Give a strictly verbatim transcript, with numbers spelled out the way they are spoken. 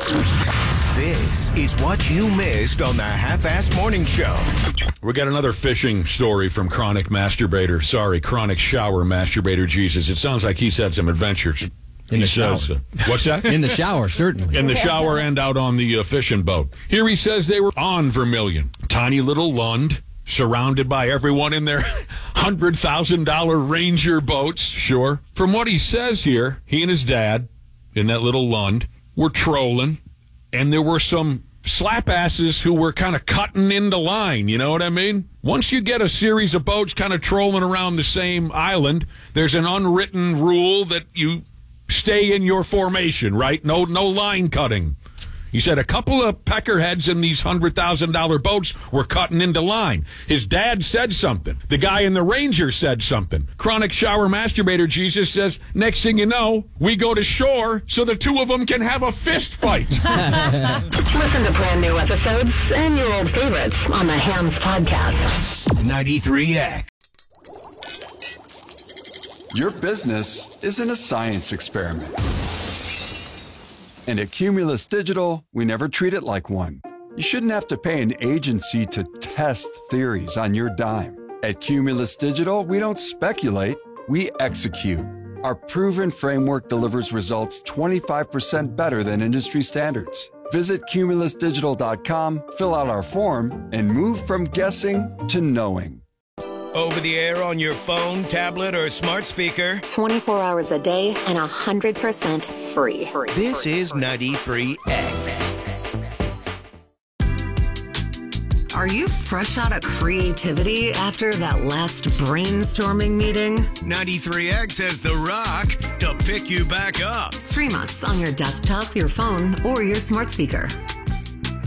This is what you missed on the Half-Assed Morning Show. We got another fishing story from Chronic Masturbator. Sorry, Chronic Shower Masturbator Jesus. It sounds like he's had some adventures. In he the says, shower. uh, what's that? In the shower, certainly. In the shower and out on the uh, fishing boat. Here he says they were on Vermilion. Tiny little Lund, surrounded by everyone in their one hundred thousand dollars Ranger boats, sure. From what he says here, he and his dad, in that little Lund, were trolling, and there were some slap asses who were kind of cutting into line, you know what I mean? Once you get a series of boats kind of trolling around the same island, there's an unwritten rule that you stay in your formation, right? No no line cutting. He said a couple of peckerheads in these one hundred thousand dollars boats were cutting into line. His dad said something. The guy in the Ranger said something. Chronic Shower Masturbator Jesus says, next thing you know, we go to shore so the two of them can have a fist fight. Listen to brand new episodes and your old favorites on the Hams Podcast. ninety-three X. Your business isn't a science experiment. And at Cumulus Digital, we never treat it like one. You shouldn't have to pay an agency to test theories on your dime. At Cumulus Digital, we don't speculate, we execute. Our proven framework delivers results twenty-five percent better than industry standards. Visit cumulus digital dot com, fill out our form, and move from guessing to knowing. Over the air on your phone, tablet, or smart speaker. twenty-four hours a day and one hundred percent free. free. This is ninety-three X. Are you fresh out of creativity after that last brainstorming meeting? ninety-three X has The Rock to pick you back up. Stream us on your desktop, your phone, or your smart speaker.